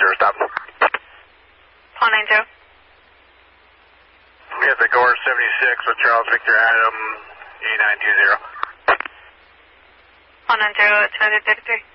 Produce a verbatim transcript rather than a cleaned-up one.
zero, stop. Paul nine zero. We have the Gore seventy-six with Charles Victor Adam E nine two zero. Paul nine zero, two thirty-three.